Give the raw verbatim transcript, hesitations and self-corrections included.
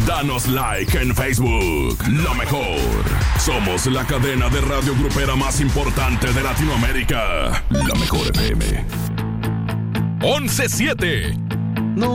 Danos like en Facebook. La mejor. Somos la cadena de radio grupera más importante de Latinoamérica. La Mejor F M. once siete.